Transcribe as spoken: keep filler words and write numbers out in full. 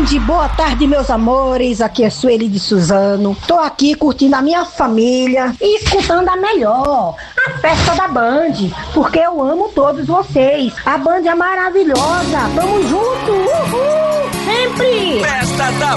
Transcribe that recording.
tarde, boa tarde, meus amores. Aqui é Sueli de Suzano. Tô aqui curtindo a minha família e escutando a melhor, a festa da Band, porque eu amo todos vocês. A Band é maravilhosa. Vamos junto, uhul, sempre! Festa da